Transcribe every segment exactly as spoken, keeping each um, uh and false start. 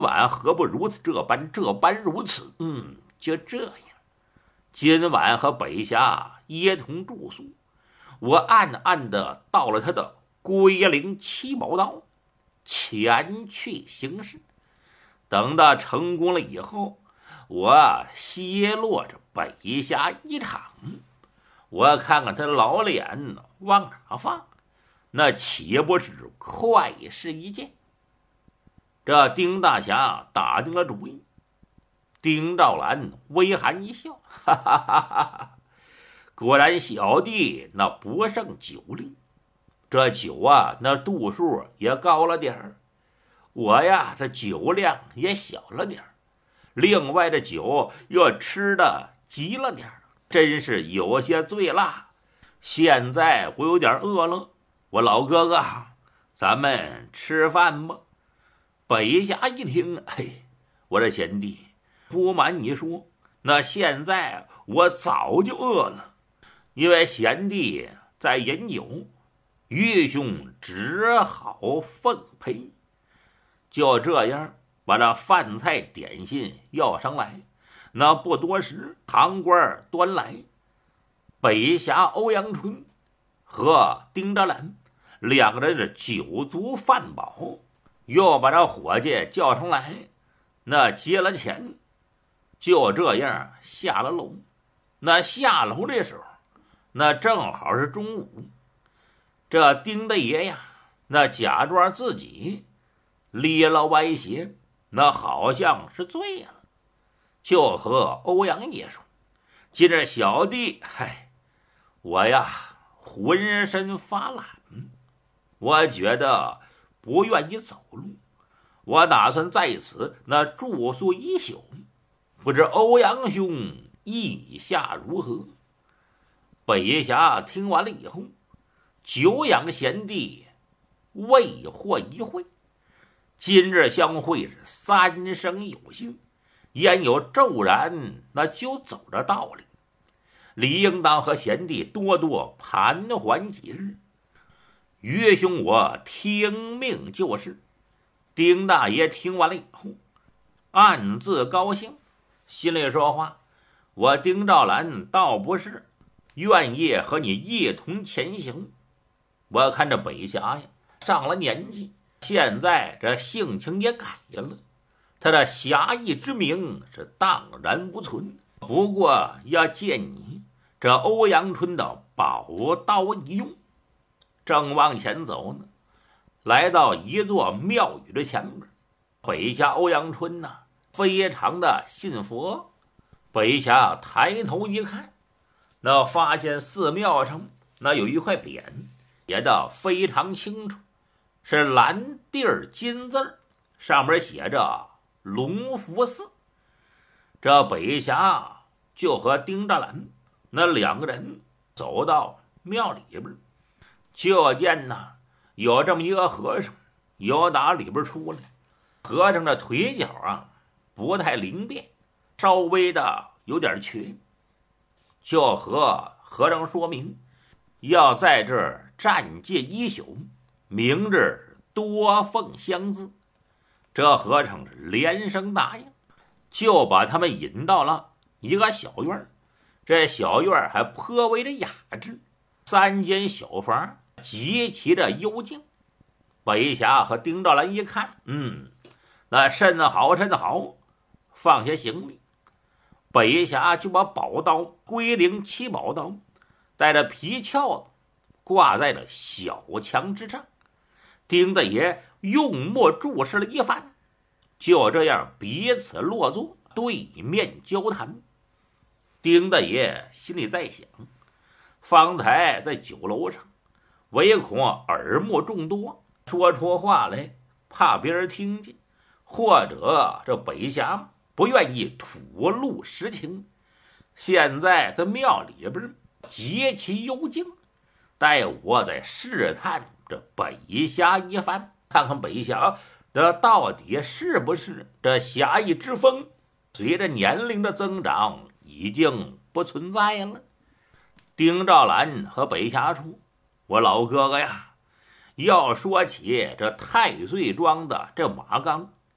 晚何不如此这般这般如此？嗯，就这样。今晚和北峡一同住宿，我暗暗的到了他的龟灵七宝刀，前去行事。等到成功了以后，我奚落着北峡一场。我看看他老脸往哪放，那岂不是快事一件？这丁大侠打定了主意。丁兆兰微含一笑，哈哈哈哈哈！果然小弟那不胜酒力，这酒啊，那度数也高了点儿，我呀，这酒量也小了点儿，另外的酒又吃的急了点儿，真是有些醉辣。现在我有点饿了，我老哥哥，咱们吃饭吧。北峡一听，嘿，我这贤弟，不瞒你说，那现在我早就饿了，因为贤弟在饮酒，玉兄只好奉陪。就这样，把这饭菜点心要上来。那不多时，堂官端来，北峡欧阳春和丁兆兰两个人的酒足饭饱，又把这伙计叫上来，那结了钱，就这样下了楼。那下楼的时候，那正好是中午。这丁大爷呀，那假装自己咧了歪斜，那好像是醉了，就和欧阳爷说：“今日小弟，嗨，我呀浑身发懒，我觉得不愿意走路，我打算在此那住宿一宿，不知欧阳兄意下如何？”北峡听完了以后，久仰贤弟，未获一会。今日相会是三生有幸，焉有骤然那就走的道理？理应当和贤弟多多盘桓几日。岳兄我听命就是。丁大爷听完了以后，暗自高兴，心里说话：我丁兆兰倒不是愿意和你一同前行。我看这北峡呀，上了年纪，现在这性情也改了，他的侠义之名是荡然无存。不过要见你这欧阳春的宝刀一用。正往前走呢，来到一座庙宇的前边，北峡欧阳春呐，非常的信佛。北峡抬头一看，那发现寺庙上那有一块匾，写得非常清楚，是蓝地儿金字，上面写着龙福寺。这北峡就和丁兆兰那两个人走到庙里边，就见呐有这么一个和尚由打里边出来。和尚的腿脚啊不太灵便，稍微的有点瘸，就和和尚说明要在这儿暂借一宿，明日多奉香资。这和尚连声答应，就把他们引到了一个小院。这小院还颇为的雅致，三间小房极其的幽静。北峡和丁兆兰一看，嗯，那甚好甚好，放下行李，北峡就把宝刀龟灵七宝刀带着皮鞘子挂在了小墙之上。丁大爷用墨注视了一番，就这样彼此落座，对面交谈。丁大爷心里在想，方才在酒楼上唯恐耳目众多，说出话来怕别人听见，或者这北峡不愿意吐露实情。现在在庙里边极其幽静，待我再试探这北峡一番，看看北峡的到底是不是这侠义之风随着年龄的增长已经不存在了。丁兆兰和北峡说：我老哥哥呀，要说起这太岁庄的这马刚，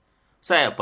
在本